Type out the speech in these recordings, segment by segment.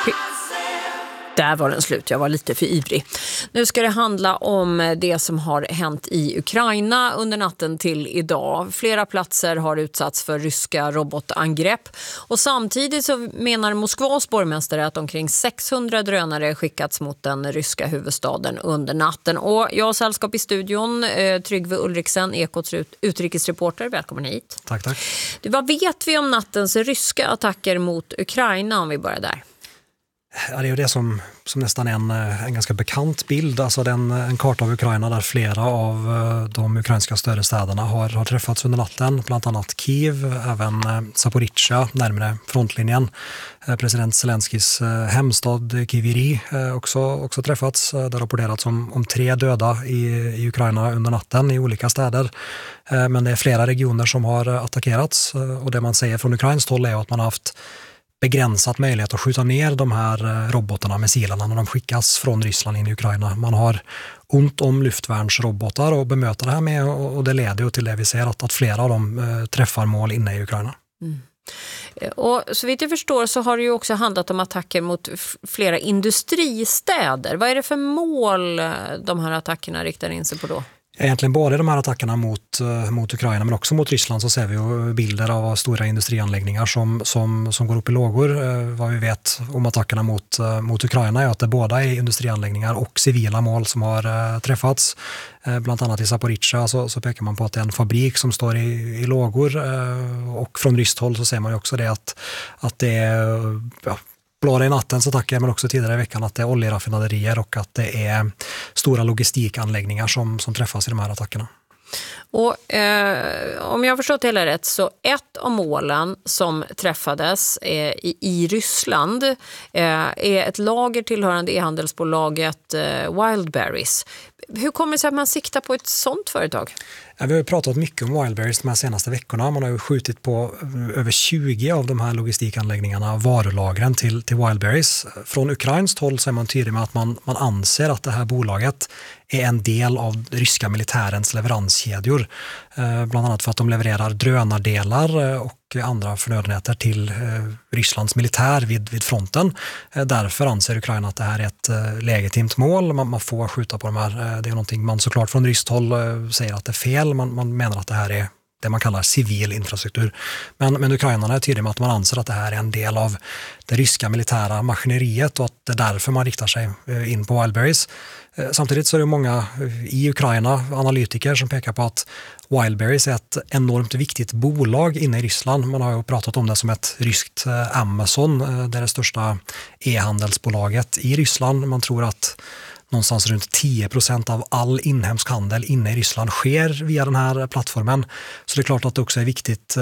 Där var den slut, jag var lite för ivrig. Nu ska det handla om det som har hänt i Ukraina under natten till idag. Flera platser har utsatts för ryska robotangrepp. Och samtidigt så menar Moskvas borgmästare att omkring 600 drönare skickats mot den ryska huvudstaden under natten. Och jag har sällskap i studion, Tryggve Ulriksen, Ekots utrikesreporter. Välkommen hit. Tack. Vad vet vi om nattens ryska attacker mot Ukraina om vi börjar där? Ja, det är ju det som nästan är en ganska bekant bild. Alltså en karta av Ukraina där flera av de ukrainska större städerna har träffats under natten. Bland annat Kiev, även Zaporizjzja närmare frontlinjen. President Zelenskis hemstad Kiviri också träffats. Det har rapporterats om 3 döda i Ukraina under natten i olika städer. Men det är flera regioner som har attackerats. Och det man säger från ukrainskt håll är att man har haft begränsat möjlighet att skjuta ner de här robotarna, missilerna, när de skickas från Ryssland in i Ukraina. Man har ont om luftvärnsrobotar att bemöta det här med, och det leder ju till det vi ser att flera av dem träffar mål inne i Ukraina. Mm. Och så vitt jag förstår så har det ju också handlat om attacker mot flera industristäder. Vad är det för mål de här attackerna riktar in sig på då? Egentligen både de här attackerna mot Ukraina men också mot Ryssland så ser vi ju bilder av stora industrianläggningar som går upp i lågor. Vad vi vet om attackerna mot Ukraina är att det båda är industrianläggningar och civila mål som har träffats. Bland annat i Zaporizjzja så pekar man på att det är en fabrik som står i lågor, och från ryskt håll så ser man ju också det att det är blåra i nattens attacker men också tidigare i veckan att det är oljeraffinaderier och att det är stora logistikanläggningar som träffas i de här attackerna. Och om jag har förstått det hela rätt så ett av målen som träffades i Ryssland är ett lager tillhörande e-handelsbolaget Wildberries. Hur kommer det sig att man siktar på ett sånt företag? Ja, vi har ju pratat mycket om Wildberries de här senaste veckorna. Man har ju skjutit på över 20 av de här logistikanläggningarna, varulagren till Wildberries. Från ukrainskt håll så är man tydlig med att man anser att det här bolaget är en del av ryska militärens leveranskedjor. Bland annat för att de levererar drönardelar och andra förnödenheter till Rysslands militär vid fronten. Därför anser Ukraina att det här är ett legitimt mål. Man får skjuta på de här. Det är någonting man såklart från ryskt håll säger att det är fel. Man menar att det här är det man kallar civil infrastruktur. Men ukrainarna är tydliga med att man anser att det här är en del av det ryska militära maskineriet och att det är därför man riktar sig in på Wildberries. Samtidigt så är det många i Ukraina, analytiker, som pekar på att Wildberries är ett enormt viktigt bolag inne i Ryssland. Man har ju pratat om det som ett ryskt Amazon, det är det största e-handelsbolaget i Ryssland. Man tror att någonstans runt 10% av all inhemsk handel inne i Ryssland sker via den här plattformen. Så det är klart att det också är viktigt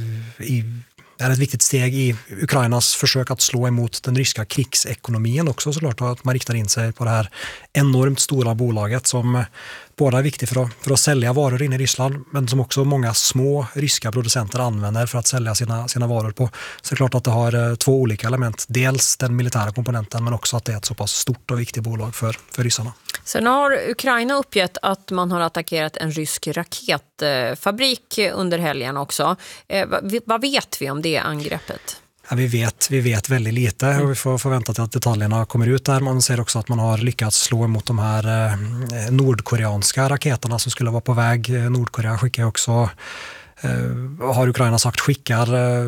är ett viktigt steg i Ukrainas försök att slå emot den ryska krigsekonomin också, såklart, att man riktar in sig på det här enormt stora bolaget som både är viktigt för att sälja varor in i Ryssland men som också många små ryska producenter använder för att sälja sina varor på. Så det är klart att det har 2 olika element. Dels den militära komponenten men också att det är ett så pass stort och viktigt bolag för ryssarna. Sen har Ukraina uppgett att man har attackerat en rysk raketfabrik under helgen också. Vad vet vi om det angreppet? Ja, vi vet väldigt lite och vi får förvänta till att detaljerna kommer ut där. Man ser också att man har lyckats slå emot de här nordkoreanska raketerna som skulle vara på väg. Nordkorea skickar också, har Ukraina sagt, skickar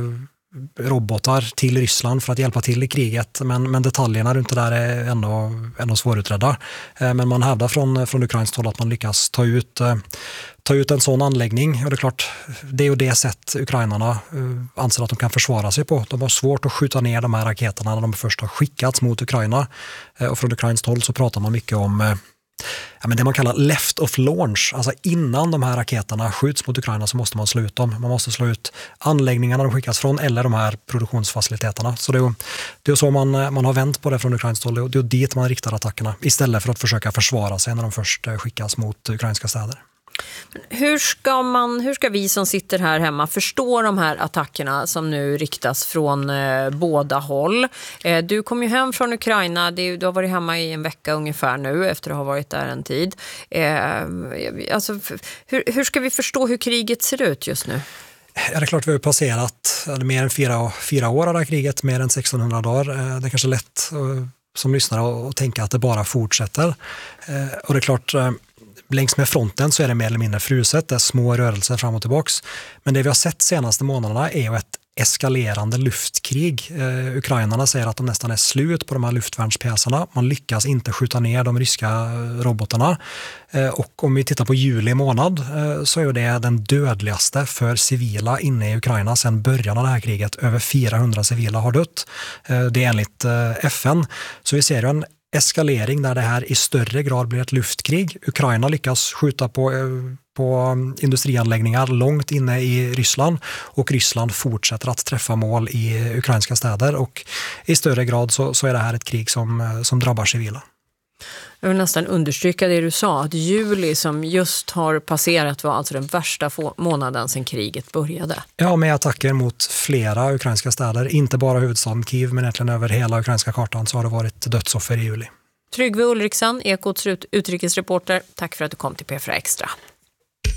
robotar till Ryssland för att hjälpa till i kriget, men detaljerna runt det där är ändå svårutredda. Men man hävdar från ukrainskt håll att man lyckas ta ut en sån anläggning, och det är klart, det är ju det sätt ukrainarna anser att de kan försvara sig på. De har svårt att skjuta ner de här raketerna när de först har skickats mot Ukraina, och från ukrainskt håll så pratar man mycket om men det man kallar left of launch, alltså innan de här raketerna skjuts mot Ukraina så måste man slå ut dem. Man måste slå ut anläggningarna de skickas från eller de här produktionsfaciliteterna. Så det är så man har vänt på det från ukrainskt håll. Det är dit man riktar attackerna istället för att försöka försvara sig när de först skickas mot ukrainska städer. Hur ska vi som sitter här hemma förstå de här attackerna som nu riktas från båda håll? Du kom ju hem från Ukraina, du har varit hemma i en vecka ungefär nu efter att ha varit där en tid. Hur ska vi förstå hur kriget ser ut just nu? Ja, det är klart vi har passerat mer än fyra år av det här kriget, mer än 1600 dagar. Det är kanske lätt som lyssnare att tänka att det bara fortsätter. Och det är klart, längs med fronten så är det mer eller mindre fruset, det är små rörelser fram och tillbaks. Men det vi har sett senaste månaderna är ju ett eskalerande luftkrig. Ukrainarna säger att de nästan är slut på de här luftvärnspjäserna. Man lyckas inte skjuta ner de ryska robotarna. Och om vi tittar på juli månad så är det den dödligaste för civila inne i Ukraina sedan början av det här kriget. Över 400 civila har dött. Det är enligt FN. Så vi ser ju en eskalering där det här i större grad blir ett luftkrig. Ukraina lyckas skjuta på industrianläggningar långt inne i Ryssland och Ryssland fortsätter att träffa mål i ukrainska städer och i större grad så är det här ett krig som drabbar civila. Jag vill nästan understryka det du sa, att juli som just har passerat var alltså den värsta månaden sedan kriget började. Ja, med attacker mot flera ukrainska städer, inte bara huvudstaden Kiev men egentligen över hela ukrainska kartan så har det varit dödsoffer i juli. Tryggve Ulriksen, Ekots utrikesreporter, tack för att du kom till P4 Extra.